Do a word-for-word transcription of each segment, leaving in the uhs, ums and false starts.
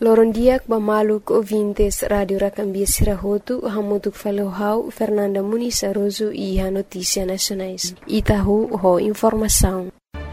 Lorondiak bamaluk ouvintes Radio Racambia Sirahotu, hamutuk falohau Fernanda Muniz Aroso e a Notícia Nacionais. Itahu ho informação.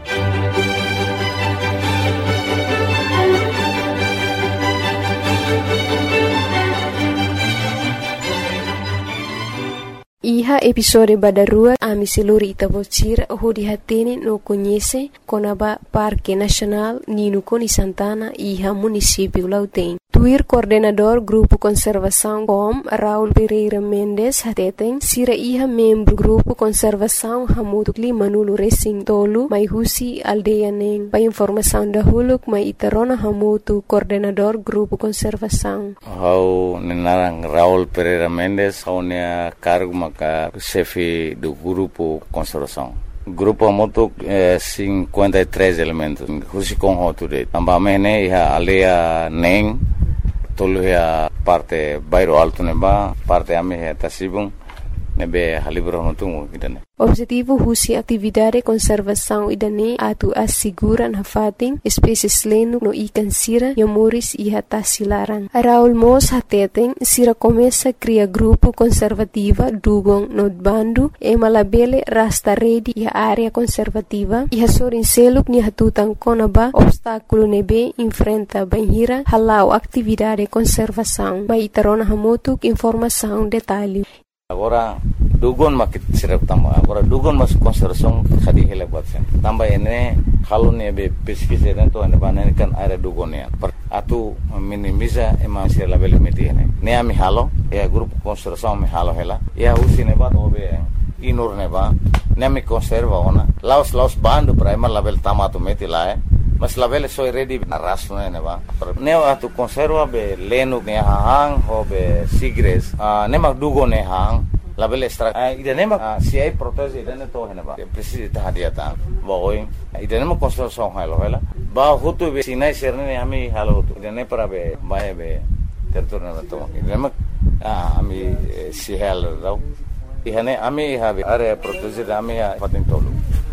Iha episode badarua ami seluri Itabocira ho dihatene no conhece Conaba Parque Nacional Nino Coni Santana iha município Lautém. Tuir coordenador Grupo Conservação Com Raul Pereira Mendes hateten sira iha membro Grupo Conservação Hamutuk Lima Nulu Racing Tolu mai husi aldeia neng. Pa informação da huluk mai itarona hamutu coordenador Grupo Conservação. Hau nenarang Raul Pereira Mendes hau nea cargo maka chefe do Grupo Conservação. Grupo Hamutuk eh, cinquenta e três elementos. Husi com hoture. Ambamene iha aldeia neng. Tolu ya parte bairro alto neba, parte ame ya tasibung nebe halibro notungu idane. Objetivo husi atividade conservação idane atu assegura na fating espécies leno no ikan sira yamuris e hatasilaran. Raul Mos hateten sira começa cria grupo conservativa dugong no bandu e malabele rasta redi e área conservativa e hasorin seluk ni hatutan konaba obstáculo nebe enfrenta banhira halau atividade conservação. Mai tarona hamutuk informação detalhe. Agora dugon makit sirap tamba agora dugon mas conservação khadi hele batsen tamba ene halu ne be pesquisa dentro ane banen kan area dugon ya atu minimiza ema sir label meti ene ne ami halo e grupo conservação me halo hela ya usi ne ba obe inur ne ba ne mi conserva ona laos laos bandu prima label tamato meti la mas label soy ready na raso ne ba ne atu conserva be lenu ne hang ho be sigres ne ma dugon ne hang label extra idane ma si ai protege idane to hena ba precisa ta hadiata ba oi idane ma conservação halo hela ba hutu be sinai serne ami halo hutu idane para be ba be tertorna to idane ma ami si hal rau ihane ami habe area protege ami ha patin tolu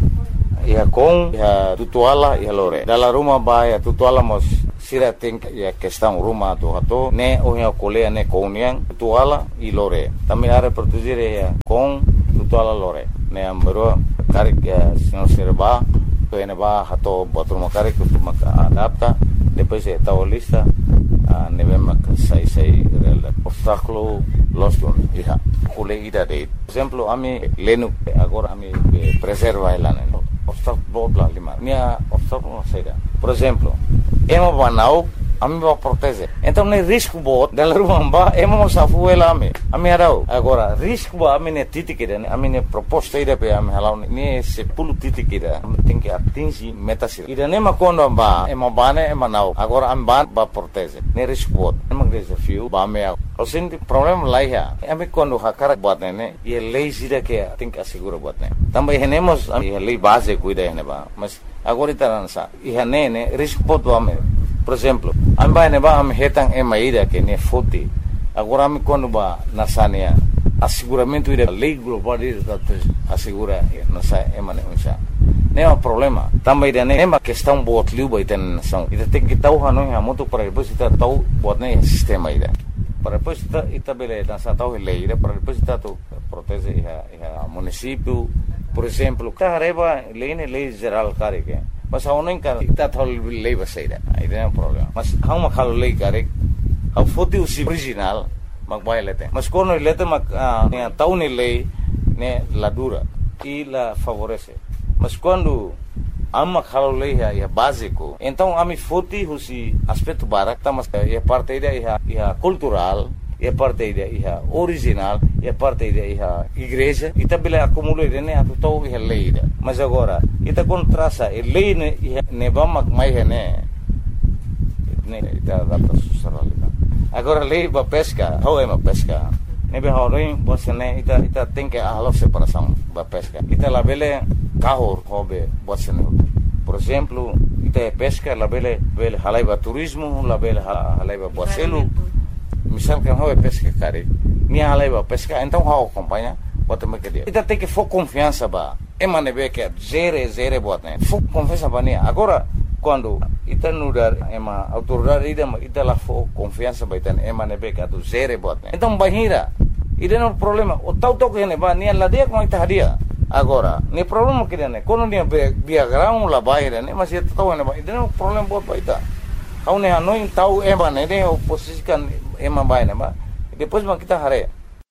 ia com ia tutuala ia lore dalla rumah ba ia tutuala mos sira think ya questão rumah tu hato ne ohia kolea ne kouniang tutuala i lore tami are produzire ya com tutuala lore ne ambero karik ya sino serba to ene ba hato botur makarik tu maka adapta depois é taolista ne vem sai sai obstáculo loston iha kole ida de exemplo ami lenu agora ami preserva elane obstáculo bla lima minha obstáculo saída por exemplo emo banau ami va proteger então nem risco bot dela rumba emo safu ela ami ami arau agora risco ba ami ne titikida ami ne proposta ida pe ami halau ne sepuluh titik ida tem que atingir metas ida ne makondo ba emo bane emo nau agora am ban ba proteger ne risco bot emo desafio ba me o senti problema lá ya ami quando hakara bot ne e lei ida que tem que assegurar bot ne também renemos a lei base cuida ne ba mas agora itaransa e ne risco bot ba me por exemplo amba ne ba am hetang e maida que ne foti agora am quando ba nasania asseguramento ida lei global ida assegura nasa e mane unsa ne é um problema também ida ne ma questão bot liu ba iten são ida tem que tau hanu ha muito para depois ita tau bot ne sistema ida para depois ita ita bele nasa tau lei ida para depois ita tu protege a município por exemplo carreba lei ne lei geral care que mas a uno encara ita thol lei basaida aí não é um problema mas hau ma khalo lei care hau foti usi original mag bai lete mas quando lete mag ne tau ne lei ne la dura e la favorece mas quando amma khalo lei é básico então ami foti usi aspecto barak tá mas é parte da é cultural é parte da é original é parte da é igreja e também acumula ne atu tau é lei mas agora ita contrasa e lei ne ne vamos mais ne ne ita data susaralina agora lei ba pesca how é uma pesca ne be horin bosne ita ita tem que a separação ba pesca ita la bele carro hobe bosne por exemplo ita é pesca la bele bele halaiba turismo la bele halaiba boselo misal que hobe pesca cari ni halaiba pesca então how acompanha bota me que dia ita tem que for confiança ba emane be que zere zere botne fu confiança ba ni agora quando ita nudar ema autoridade ida ita la fo confiança baitan ema nebe ka tu zere bot então bahira ida no problema o tau tau que ne ba ni la dia com ita hadia agora ni problema que ne quando ni biagrão la baira ne mas ita tau ne ba ida no problema bot baita kau ne hanoi tau ema ne ne oposikan ema baina ba depois ma kita hare.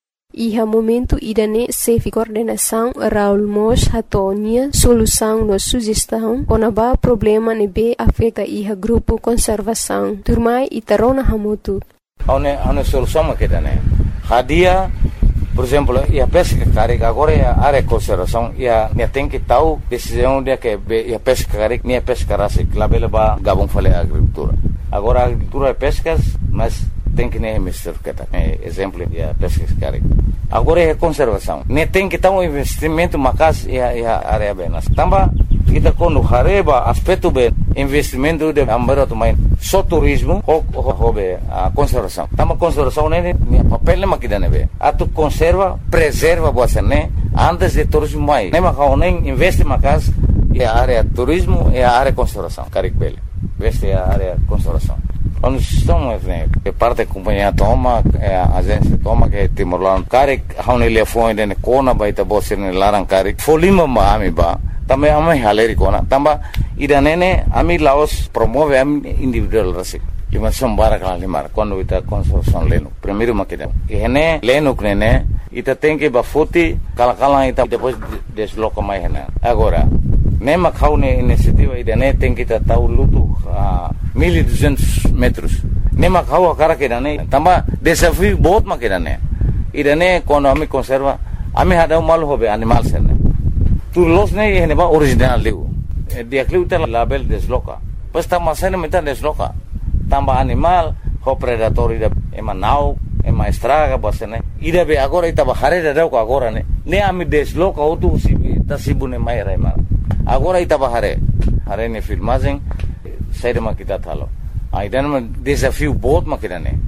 Iha momento idane sefi coordenação Raul Mos hatonia solução no sugestão konaba problema ne be afeta iha grupo conservação turmai itarona hamutu. Aune aune solução makita ne. Hadia, por exemplo, ia pesca carega agora ia área conservação ia ne tem que tal decisão dia que ia pesca carega ne pesca rase clabele ba gabon fale agricultura. Agora agricultura pescas, mas tem que nem mister kata é exemplo de pesca carega agora é conservação nem tem que ter um investimento macas é a área bem tamba kita quando hareba aspecto bem investimento de ambaro também só turismo ou hobe a conservação tamba conservação nem papel nem makida nebe atu conserva preserva você né antes de turismo mais nem macau nem investe macas é a área turismo é a área conservação carega bele veste a área conservação. Quando estamos que parte da companhia toma, a agência toma que Timor-Leste, cara, how ele foi de Kona baita bosse ne larang cara, folima ma ami ba, também ami haleri Kona, tamba ida nene ami Laos promove ami individual rasik. Lima sombara kala lima, quando ita construção leno, primeiro makida. E hene leno nene, ita tem que bafuti, kala kala ita depois desloca mais hene. Agora nema kau ne inisiativa ida ne tem que ta tau lutu a mil e duzentos metros. Nema kau akara que ne tamba desafio बहुत makida ne. Ida ne quando ami conserva ami hada mal hobe animal sene. Tu los ne hene ba original liu. Dia kliu ta label desloca. Pas ta masane meta desloca. Tamba animal ho predator ida ema nau ema estraga basene. Ida be agora ita ba hare da ko agora ne. Ne ami desloca otu si ta sibune mai rai mar. Agora ita bahare, hare ne filmagem, saída makita thalo. Aí dan desafio बहुत makita ne.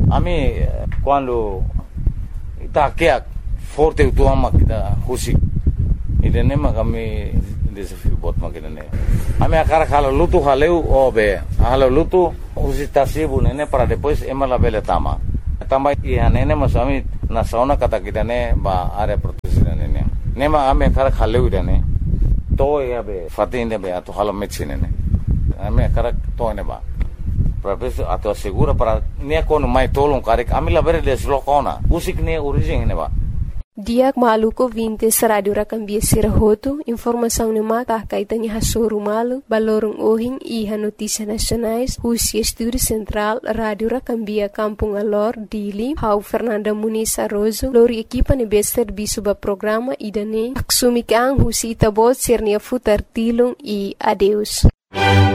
Ami quando ita kia forte tu ama kita husi. Ida ne magami desafio बहुत makita ne. Ami akara khala lutu haleu obe, halo lutu husi tasibu ne para depois emala bele tama. Tama ia ne ne masami na sauna kata kita ne ba are protection ne ne. Nema ami akara khaleu ida ne. To ya be fatinde be ato halo medicine ne ame kara to ne ba professor ato segura para ne kono mai tolong karek amila bere deslocona usik ne origem ne ba Diak maluko vinte radio rakambia sirahoto informação ne mata kaitanya hasuru malu balorong ohing iha notícia nacionais husi estúdio central radio rakambia Kampung Alor Dili hau Fernanda Muniz Arrozo lori equipa ne bester bisuba programa idane aksumikang husi tabot sirnia futar tilong e adeus.